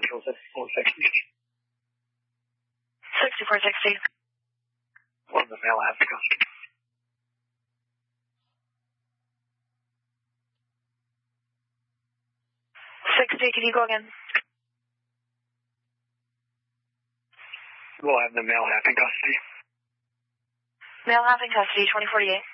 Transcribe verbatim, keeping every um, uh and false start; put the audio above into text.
Central sixty-four sixty. sixty-four sixty. One of the male has to go. sixty, can you go again? We'll have the male half in custody. Male half in custody, twenty forty-eight.